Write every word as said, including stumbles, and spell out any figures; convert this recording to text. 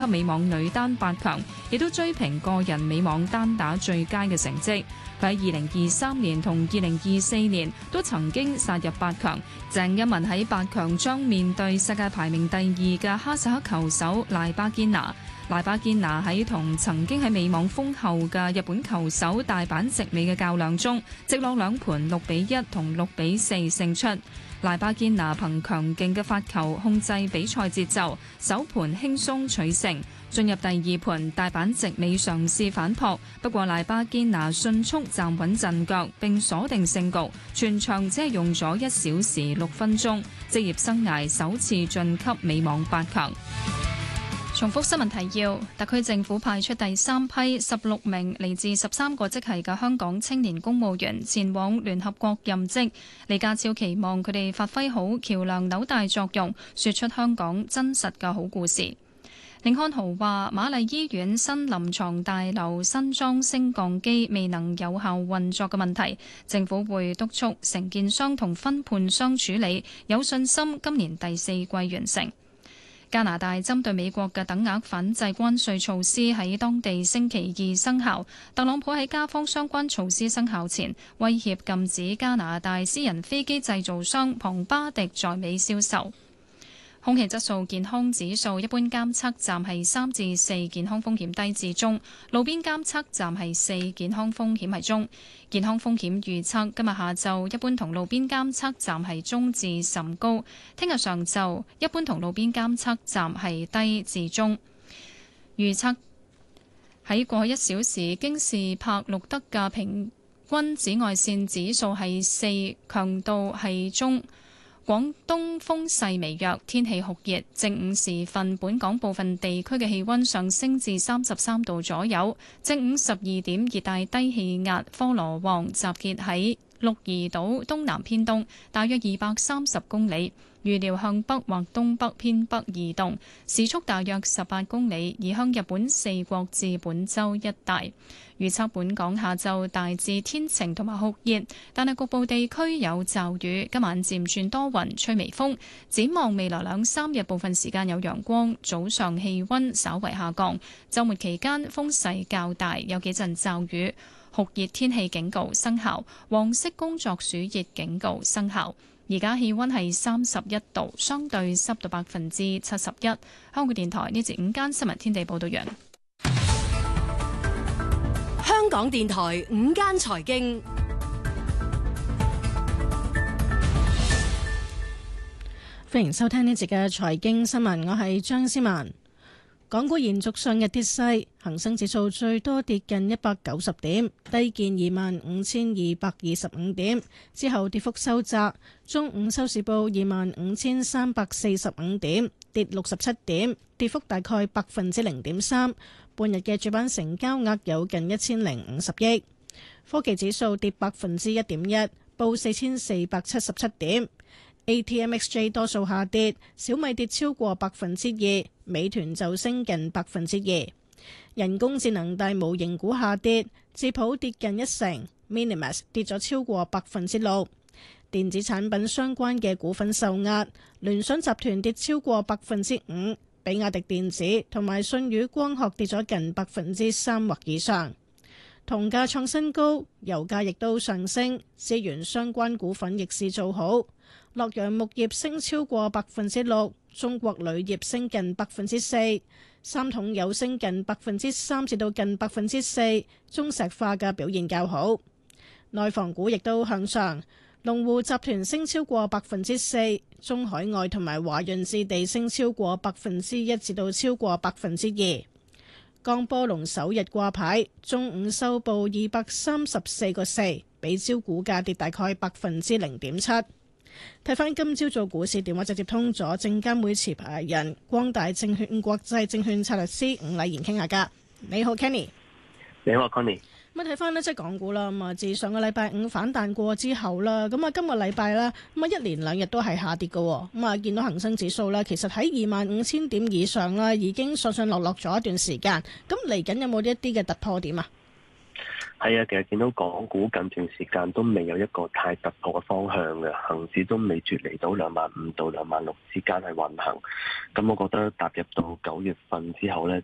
美網女單八強，亦都追平個人美網單打最佳嘅成績。佢喺二零二三年同二零二四年都曾經殺入八強。鄭一文喺八強將面對世界排名第二嘅哈薩克球手賴巴堅拿。賴巴堅拿喺同曾經喺美網封后嘅日本球手大阪直美嘅較量中，直落兩盤六比一同六比四勝出。賴巴堅拿憑強勁嘅發球控制比賽節奏，首盤輕鬆取勝。進入第二盤，大阪直美嘗試反撲，不過賴巴堅拿迅速站穩陣腳並鎖定勝局，全場只係用咗一小時六分鐘，職業生涯首次晉級美網八強。重複新聞提要：特區政府派出第三批十六名嚟自十三個職系嘅香港青年公務員前往聯合國任職。李家超期望佢哋發揮好橋梁紐帶作用，說出香港真實嘅好故事。甯漢豪話：瑪麗醫院新臨床大樓新裝升降機未能有效運作嘅問題，政府會督促承建商同分判商處理，有信心今年第四季完成。加拿大針對美國嘅等額反制關稅措施喺當地星期二生效。特朗普喺加方相關措施生效前，威脅禁止加拿大私人飛機製造商龐巴迪在美銷售。空氣質素健康指數一般監測站係三至四，健康風險低至中；路邊監測站係四，健康風險係中。健康風險預測今日下晝一般同路邊監測站係中至甚高，聽日上晝一般同路邊監測站係低至中。預測喺過去一小時，京士柏錄得嘅平均紫外線指數係四，強度係中。廣東風勢微弱，天氣酷熱。正午時分，本港部分地區嘅氣溫上升至三十三度左右。正午十二點，熱帶低氣壓科羅旺集結喺鹿兒島東南偏東，大約二百三十公里，預料向北或東北偏北移動，時速大約十八公里，移向日本四國至本州一帶。預測本港下晝大致天晴同埋酷熱，但係局部地區有驟雨。今晚漸轉多雲，吹微風。展望未來兩三日，部分時間有陽光，早上氣溫稍為下降。週末期間風勢較大，有幾陣驟雨。酷熱天氣警告生效，黃色工作暑熱警告生效。而家氣溫係三十一度，相對濕度百分之七十一。香港電台呢節午間新聞天地報道完。 香港電台午間財經， 歡迎收聽呢節嘅財經新聞，我係張思文。港股延續上日跌勢，恒生指數最多跌近一百九十點，低見二萬五千二百二十五點，之後跌幅收窄，中午收市報二萬五千三百四十五點，跌六十七點，跌幅大概百分之零點三。半日嘅主板成交額有近一千零五十億。科技指數跌百分之一點一，報四千四百七十七點。A T M X J 多數下跌，小米跌超過百分之二，美團就升近百分之二。人工智能大模型股下跌，智譜跌近一成 ，Minimax 跌咗超過百分之六。電子產品相關嘅股份受壓，聯想集團跌超過百分之五，比亞迪電子同埋舜宇光學跌咗近百分之三或以上。銅價創新高，油價亦都上升，資源相關股份逆市做好。洛陽木業升超過百分之六，中國鋁業升近百分之四，三桶油升近百分之三至到近百分之四，中石化嘅表現較好。內房股亦都向上，龍湖集團升超過百分之四，中海外同埋華潤置地升超過百分之一至到超過百分之二。江波龍首日掛牌，中午收報二百三十四個四，比招股價跌大概百分之零點七。睇返今朝早股市電話就接通咗證監會持牌人光大證券國際證券策略師伍禮賢傾下㗎。你好 Kenny。 你好 Connie。 咁睇翻呢，即係港股啦，咁啊自上個禮拜五反彈過之後啦，咁啊今個禮拜啦，咁啊一連兩日都係下跌嘅，咁啊見到恒生指數啦，其實喺二萬五千點以上啦，已經上上落落咗一段時間。咁嚟緊有冇一啲嘅突破點啊？ 係啊，其實見到港股近段時間都未有一個太突破嘅方向嘅，恒指都未脫離到兩萬五到兩萬六之間係運行。咁我覺得踏入到九月份之後咧，